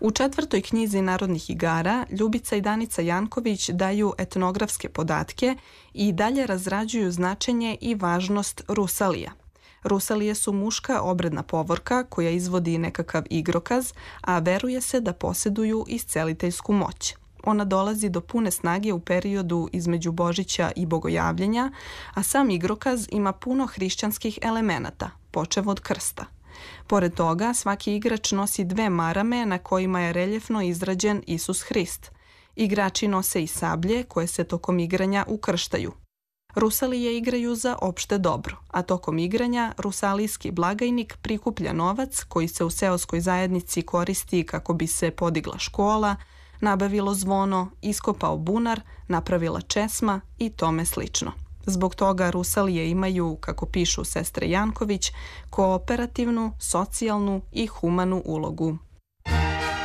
U 4. knjizi narodnih igara Ljubica i Danica Janković daju etnografske podatke i dalje razrađuju značenje i važnost rusalija. Rusalije su muška obredna povorka koja izvodi nekakav igrokaz, a veruje se da posjeduju isceliteljsku moć. Ona dolazi do pune snage u periodu između Božića i Bogojavljenja, a sam igrokaz ima puno hrišćanskih elemenata, počev od krsta. Pored toga, svaki igrač nosi 2 marame na kojima je reljefno izrađen Isus Hrist. Igrači nose i sablje koje se tokom igranja ukrštaju. Rusalije igraju za opšte dobro, a tokom igranja rusalijski blagajnik prikuplja novac koji se u seoskoj zajednici koristi kako bi se podigla škola, nabavilo zvono, iskopao bunar, napravila česma i tome slično. Zbog toga rusalije imaju, kako pišu sestre Janković, kooperativnu, socijalnu i humanu ulogu.